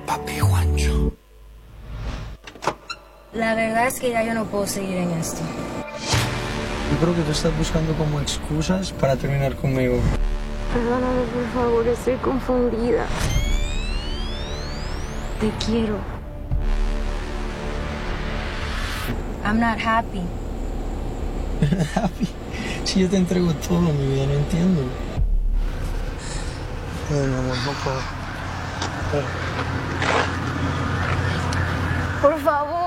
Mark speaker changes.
Speaker 1: Papi Juancho.
Speaker 2: La verdad es que ya yo no puedo seguir en esto.
Speaker 1: Yo creo que tú estás buscando como excusas para terminar conmigo.
Speaker 2: Perdóname, por favor, estoy confundida. Te quiero. I'm not happy.
Speaker 1: Happy. Si yo te entrego todo, mi vida, no entiendo. Ay, mi amor, no puedo.
Speaker 2: Por favor.